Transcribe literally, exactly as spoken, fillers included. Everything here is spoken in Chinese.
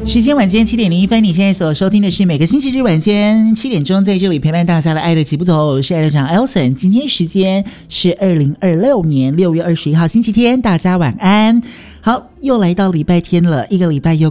时间晚间七点零一分，你现在所收听的是每个星期日晚间七点钟在这里陪伴大家的爱的起步走，我是爱乐长 Elson。今天时间是二零二六年六月二十一号星期天，大家晚安。好，又来到礼拜天了，一个礼拜又